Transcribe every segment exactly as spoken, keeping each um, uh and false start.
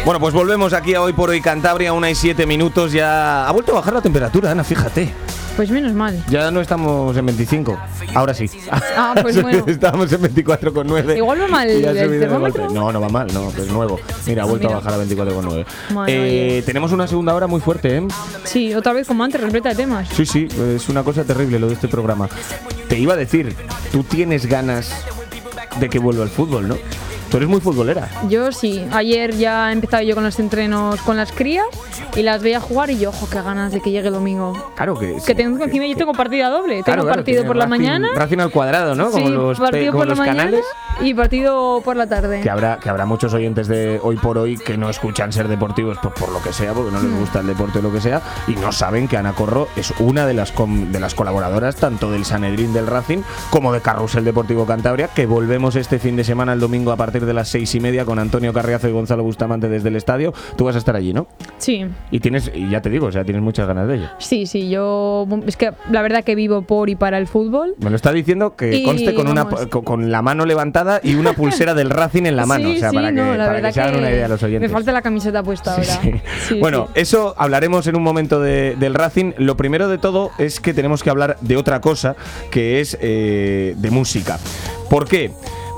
Bueno, pues volvemos aquí a Hoy por Hoy Cantabria, una y siete minutos. Ya ha vuelto a bajar la temperatura, Ana, fíjate. Pues menos mal. Ya no estamos en veinticinco, ahora sí. Ah, pues bueno. Estamos en veinticuatro coma nueve. Igual va mal el termómetro. No, no va mal, no, es nuevo. Mira, ha vuelto Mira. a bajar a veinticuatro coma nueve. Madre Eh, tenemos una segunda hora muy fuerte, ¿eh? Sí, otra vez como antes, repleta de temas. Sí, sí, es una cosa terrible lo de este programa. Te iba a decir, tú tienes ganas de que vuelva el fútbol, ¿no? Tú eres muy futbolera. Yo sí. Ayer ya he empezado yo con los entrenos con las crías y las veía jugar y yo, ojo, qué ganas de que llegue el domingo. Claro que sí. Que tengo que encima yo tengo partida doble. Claro, tengo claro, partido tiene por la Racing- mañana. Racing al cuadrado, ¿no? Como Sí, los, pe- partido como por la los mañana canales. y partido por la tarde. Que habrá, que habrá muchos oyentes de Hoy por Hoy que no escuchan Ser Deportivos pues por lo que sea, porque no les gusta el deporte o lo que sea, y no saben que Ana Corro es una de las com- de las colaboradoras tanto del Sanedrín del Racing como de Carrusel Deportivo Cantabria, que volvemos este fin de semana el domingo a partir de las seis y media con Antonio Carriazo y Gonzalo Bustamante desde el estadio. Tú vas a estar allí, ¿no? Sí. Y tienes, y ya te digo, o sea, tienes muchas ganas de ello. Sí, sí, yo es que la verdad que vivo por y para el fútbol. Me lo está diciendo que Y, conste con una vamos. con, con la mano levantada y una pulsera del Racing en la mano, Sí, o sea, sí, para que, no, la para verdad que se hagan que una idea a los oyentes. Me falta la camiseta puesta Sí, ahora. sí. Sí, bueno, sí. eso hablaremos en un momento de, del Racing. Lo primero de todo es que tenemos que hablar de otra cosa, que es eh, de música. ¿Por qué?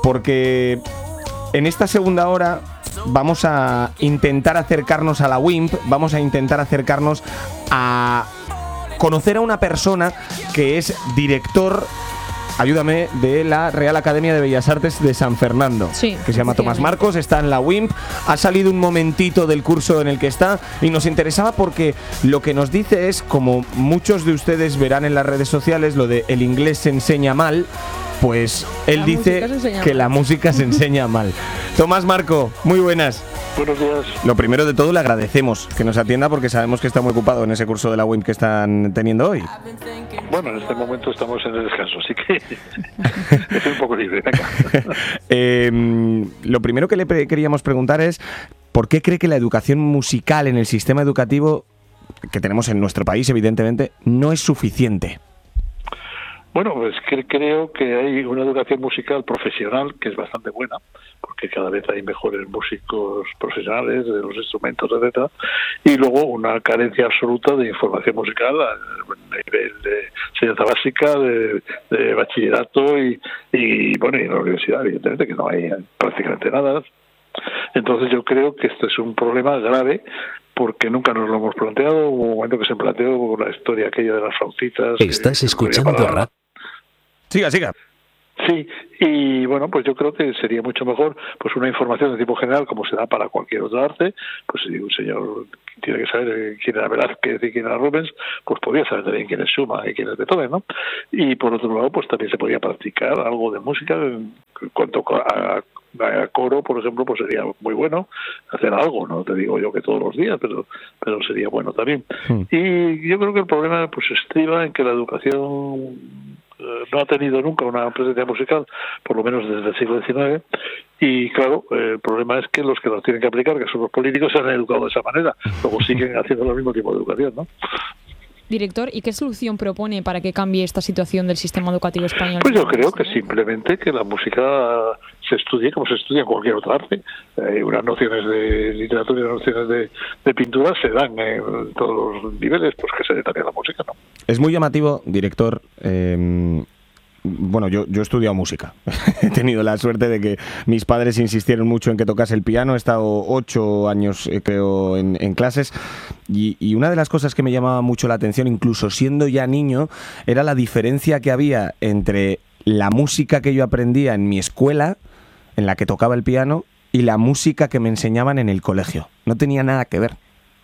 Porque en esta segunda hora vamos a intentar acercarnos a la W I M P, vamos a intentar acercarnos a conocer a una persona que es director, ayúdame, de la Real Academia de Bellas Artes de San Fernando, Sí, que se llama Tomás Marcos, está en la W I M P, ha salido un momentito del curso en el que está y nos interesaba porque lo que nos dice es, como muchos de ustedes verán en las redes sociales, lo de el inglés se enseña mal, pues él La dice música se enseña que mal. la música se enseña mal. Tomás Marco, muy buenas. Buenos días. Lo primero de todo, le agradecemos que nos atienda porque sabemos que está muy ocupado en ese curso de la W I M P que están teniendo hoy. Bueno, en este momento estamos en el descanso, así que estoy un poco libre. Venga. Eh, lo primero que le pre- queríamos preguntar es ¿por qué cree que la educación musical en el sistema educativo que tenemos en nuestro país, evidentemente, no es suficiente? Bueno, pues que creo que hay una educación musical profesional que es bastante buena, porque cada vez hay mejores músicos profesionales de los instrumentos, etcétera, y luego una carencia absoluta de información musical a nivel de enseñanza básica, de, de bachillerato y, y, bueno, y en la universidad, evidentemente, que no hay prácticamente nada. Entonces yo creo que esto es un problema grave, porque nunca nos lo hemos planteado. Hubo un momento que se planteó con la historia aquella de las flautitas. Estás eh, escuchando para- Radio. Siga, siga. Sí, y bueno, pues yo creo que sería mucho mejor pues una información de tipo general, como se da para cualquier otro arte. Pues si un señor tiene que saber eh, quién era Velázquez y quién era Rubens, pues podría saber también quién es Schumann y quién es Beethoven, ¿no? Y por otro lado, pues también se podría practicar algo de música. En cuanto a, a coro, por ejemplo, pues sería muy bueno hacer algo, no te digo yo que todos los días, pero pero sería bueno también. Hmm. Y yo creo que el problema pues estriba en que la educación no ha tenido nunca una presencia musical, por lo menos desde el siglo diecinueve, y claro, eh, el problema es que los que los tienen que aplicar, que son los políticos, se han educado de esa manera, luego siguen haciendo el mismo tipo de educación, ¿no? Director, ¿y qué solución propone para que cambie esta situación del sistema educativo español? Pues yo creo que simplemente que la música se estudie como se estudia cualquier otra arte. Eh, unas nociones de literatura y unas nociones de, de pintura se dan en todos los niveles, pues que se dé también la música, ¿no? Es muy llamativo, director. Eh, bueno, yo, yo he estudiado música. He tenido la suerte de que mis padres insistieron mucho en que tocase el piano. He estado ocho años, eh, creo, en, en clases. Y, y una de las cosas que me llamaba mucho la atención, incluso siendo ya niño, era la diferencia que había entre la música que yo aprendía en mi escuela, en la que tocaba el piano, y la música que me enseñaban en el colegio. No tenía nada que ver.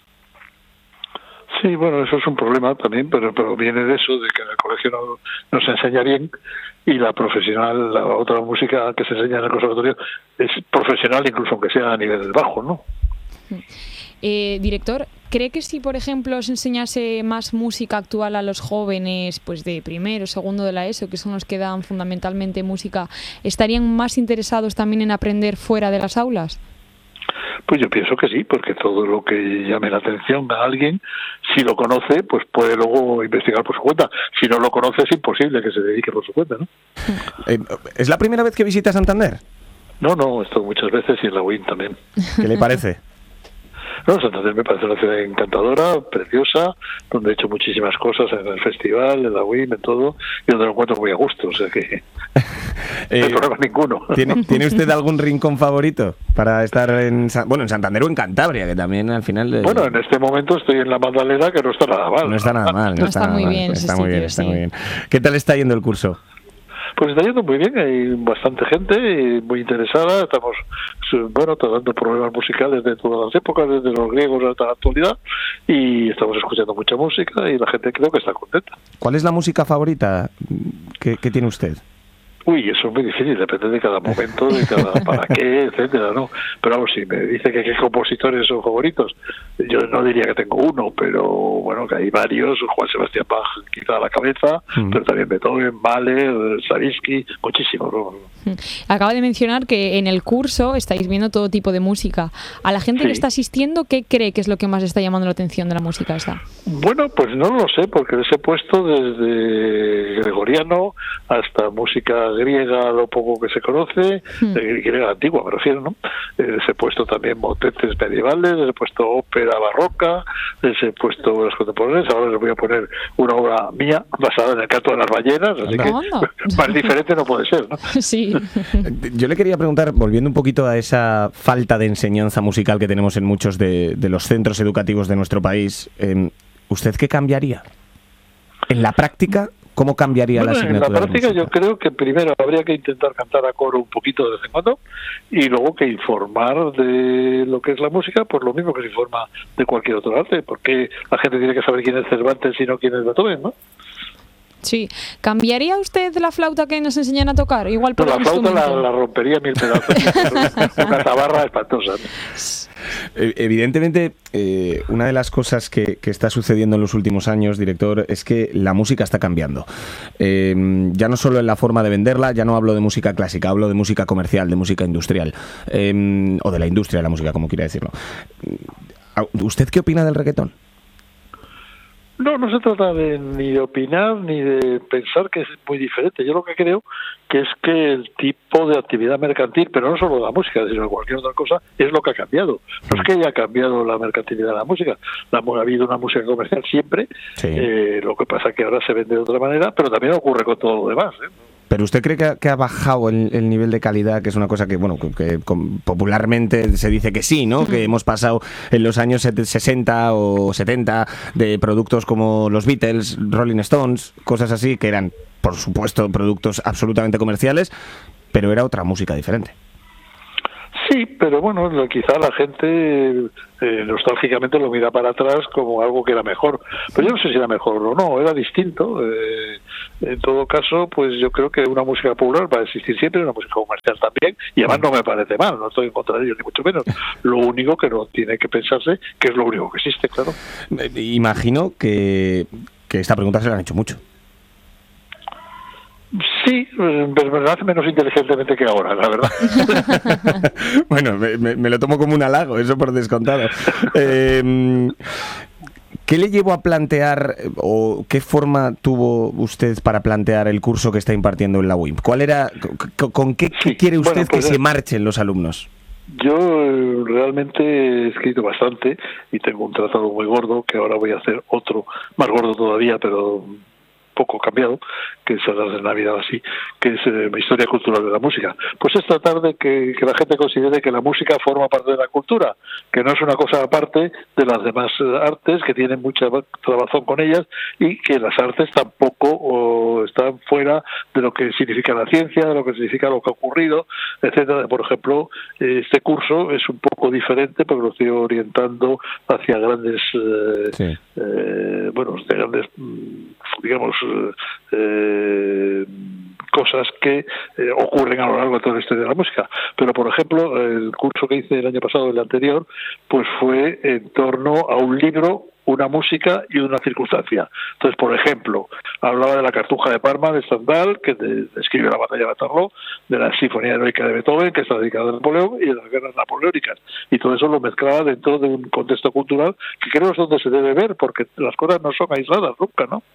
Sí, bueno, eso es un problema también, pero, pero viene de eso, de que en el colegio no, no se enseña bien y la profesional, la otra música que se enseña en el conservatorio es profesional incluso aunque sea a nivel bajo, ¿no? Eh, director, ¿cree que si, por ejemplo, se enseñase más música actual a los jóvenes pues de primero, segundo de la ESO, que son los que dan fundamentalmente música, estarían más interesados también en aprender fuera de las aulas? Pues yo pienso que sí, porque todo lo que llame la atención a alguien, si lo conoce, pues puede luego investigar por su cuenta. Si no lo conoce, es imposible que se dedique por su cuenta, ¿no? Eh, ¿Es la primera vez que visita Santander? No, no, esto muchas veces y en la U I N también. ¿Qué le parece? No, Santander me parece una ciudad encantadora, preciosa, donde he hecho muchísimas cosas en el festival, en la U I M, en todo, y donde lo encuentro muy a gusto, o sea que eh, no hay problema ninguno. ¿tiene, ¿Tiene usted algún rincón favorito para estar en, bueno, en Santander o en Cantabria, que también al final... De... Bueno, en este momento estoy en la Magdalena, que no está nada mal. No está nada mal. No, no está, está muy mal, bien. Está, muy, sitio, bien, está sí. muy bien. ¿Qué tal está yendo el curso? Pues está yendo muy bien, hay bastante gente y muy interesada, estamos, bueno, tratando problemas musicales de todas las épocas, desde los griegos hasta la actualidad, y estamos escuchando mucha música y la gente creo que está contenta. ¿Cuál es la música favorita que, que tiene usted? Uy, eso es muy difícil, depende de cada momento, de cada para qué, etcétera, ¿no? Pero vamos, si me dice que qué compositores son favoritos, yo no diría que tengo uno, pero bueno, que hay varios, Juan Sebastián Bach quizá a la cabeza, mm. pero también Beethoven, Mahler, Stravinsky, muchísimos, ¿no? Acaba de mencionar que en el curso estáis viendo todo tipo de música. A la gente sí. que está asistiendo, ¿qué cree que es lo que más está llamando la atención de la música esta? Bueno, pues no lo sé, porque les he puesto desde gregoriano hasta música griega, lo poco que se conoce, hmm. eh, griega antigua me refiero, ¿no? Eh, les he puesto también motetes medievales, les he puesto ópera barroca, les he puesto las contemporáneas, ahora les voy a poner una obra mía basada en el canto de las ballenas, así que no. más diferente no puede ser, ¿no? Sí. Yo le quería preguntar, volviendo un poquito a esa falta de enseñanza musical que tenemos en muchos de, de los centros educativos de nuestro país, eh, ¿usted qué cambiaría? En la práctica, ¿cómo cambiaría bueno, la asignatura? En la práctica yo creo que primero habría que intentar cantar a coro un poquito de vez en cuando y luego que informar de lo que es la música, pues lo mismo que se informa de cualquier otro arte, porque la gente tiene que saber quién es Cervantes y no quién es Beethoven, ¿no? Sí. ¿Cambiaría usted la flauta que nos enseñan a tocar? Igual por no, la flauta la, la rompería mil pedazos. Una tabarra espantosa, ¿no? Evidentemente, eh, una de las cosas que, que está sucediendo en los últimos años, director, es que la música está cambiando. Eh, ya no solo en la forma de venderla, ya no hablo de música clásica, hablo de música comercial, de música industrial, eh, o de la industria de la música, como quiera decirlo. ¿Usted qué opina del reggaetón? No, no se trata de ni de opinar ni de pensar que es muy diferente. Yo lo que creo que es que el tipo de actividad mercantil, pero no solo la música, sino cualquier otra cosa, es lo que ha cambiado. No es que haya cambiado la mercantilidad de la música. La, ha habido una música comercial siempre, sí. eh, lo que pasa es que ahora se vende de otra manera, pero también ocurre con todo lo demás, ¿eh? ¿Pero usted cree que ha, que ha bajado el, el nivel de calidad, que es una cosa que, bueno, que, que popularmente se dice que sí, ¿no? Que hemos pasado en los años sesenta o setenta de productos como los Beatles, Rolling Stones, cosas así, que eran, por supuesto, productos absolutamente comerciales, pero era otra música diferente? Sí, pero bueno, quizá la gente eh, nostálgicamente lo mira para atrás como algo que era mejor. Pero yo no sé si era mejor o no, era distinto. Eh, en todo caso, pues yo creo que una música popular va a existir siempre, una música comercial también, y además no me parece mal, no estoy en contra de ello, ni mucho menos. Lo único que no tiene que pensarse que es lo único que existe, claro. Imagino que, que esta pregunta se la han hecho mucho. Sí, pero me lo hace menos inteligentemente que ahora, la verdad. Bueno, me, me lo tomo como un halago, eso por descontado. Eh, ¿Qué le llevó a plantear o qué forma tuvo usted para plantear el curso que está impartiendo en la U I M? ¿Cuál era, con, con qué, sí, qué quiere usted bueno, pues, que se marchen los alumnos? Yo eh, realmente he escrito bastante y tengo un tratado muy gordo, que ahora voy a hacer otro más gordo todavía, pero poco cambiado, que será de Navidad así, que es eh, historia cultural de la música. Pues es tratar de que, que la gente considere que la música forma parte de la cultura, que no es una cosa aparte de las demás artes, que tienen mucha trabazón con ellas, y que las artes tampoco o, están fuera de lo que significa la ciencia, de lo que significa lo que ha ocurrido, etcétera. Por ejemplo, este curso es un poco diferente porque lo estoy orientando hacia grandes, eh, sí. eh, bueno, de grandes, digamos, Eh, cosas que eh, ocurren a lo largo de toda la historia de la música. Pero, por ejemplo, el curso que hice el año pasado, el anterior, pues fue en torno a un libro, una música y una circunstancia. Entonces, por ejemplo, hablaba de la Cartuja de Parma de Stendhal, que describe la batalla de Waterloo, de la Sinfonía Heroica de Beethoven, que está dedicada a Napoleón, y de las guerras napoleónicas. Y todo eso lo mezclaba dentro de un contexto cultural que creo es donde se debe ver, porque las cosas no son aisladas nunca, ¿no?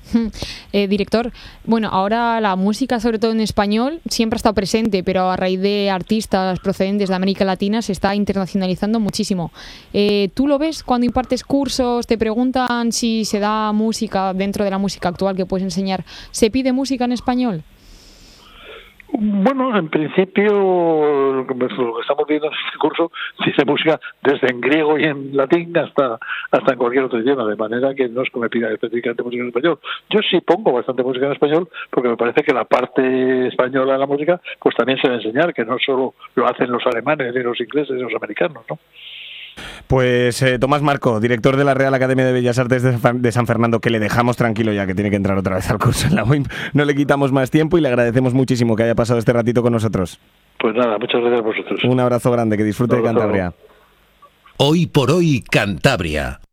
Eh, director, bueno, ahora la música, sobre todo en español, siempre ha estado presente, pero a raíz de artistas procedentes de América Latina se está internacionalizando muchísimo. Eh, ¿Tú lo ves cuando impartes cursos? Te preguntan si se da música dentro de la música actual que puedes enseñar. ¿Se pide música en español? Bueno, en principio lo que, lo que estamos viendo en este curso dice música desde en griego y en latín hasta hasta en cualquier otro idioma, de manera que no es que me pida específicamente música en español. Yo sí pongo bastante música en español porque me parece que la parte española de la música pues también se debe enseñar, que no solo lo hacen los alemanes, ni los ingleses, ni los americanos, ¿no? Pues eh, Tomás Marco, director de la Real Academia de Bellas Artes de, de San Fernando, que le dejamos tranquilo ya, que tiene que entrar otra vez al curso en la U I M. No le quitamos más tiempo y le agradecemos muchísimo que haya pasado este ratito con nosotros. Pues nada, muchas gracias a vosotros. Un abrazo grande, que disfrute de Cantabria. Hoy por hoy, Cantabria.